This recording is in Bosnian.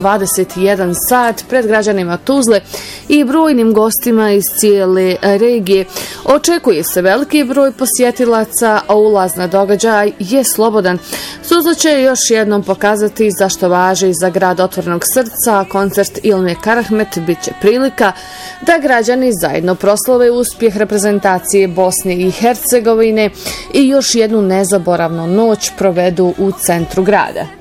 21 sat pred građanima Tuzle i brojnim gostima iz cijele regije. Očekuje se veliki broj posjetilaca, a ulaz na događaj je slobodan. Tuzla će još jednom pokazati zašto važi za grad otvorenog srca, a koncert Ilme Karahmet bit će prilika da građani zajedno proslave uspjeh reprezentacije Bosne i Hercegovine i još jednu nezaboravnu noć provedu u centru grada.